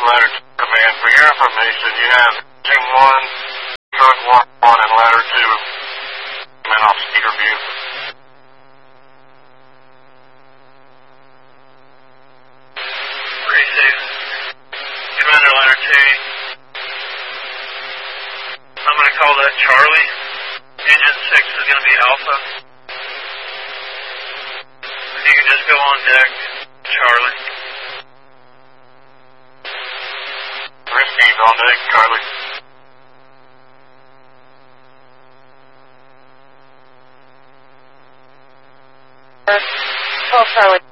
Ladder 2 Command. For your information, you have Team 1, Truck 1, and Ladder 2 men off Cedar View. Receive. Commander Ladder 2. I'm going to call that Charlie. Engine 6 is going to be Alpha. If you can just go on deck, Charlie. Received on deck, Charlie. Charlie.